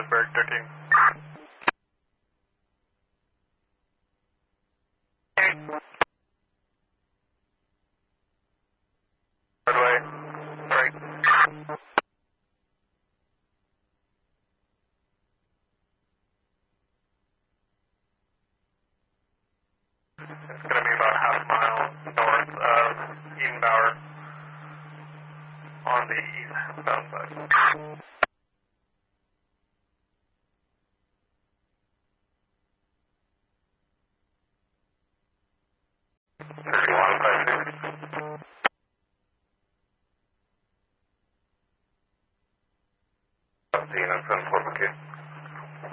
Johannesburg 13. Roadway, right. It's going to be about half a mile north of Edenbauer on the eastbound side. 3156. Up to 7 4 okay.